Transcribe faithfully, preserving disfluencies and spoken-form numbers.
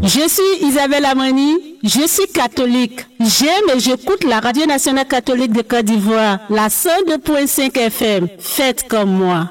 Je suis Isabelle Amani, je suis catholique. J'aime et j'écoute la Radio Nationale Catholique de Côte d'Ivoire, la cent deux point cinq F M. Faites comme moi.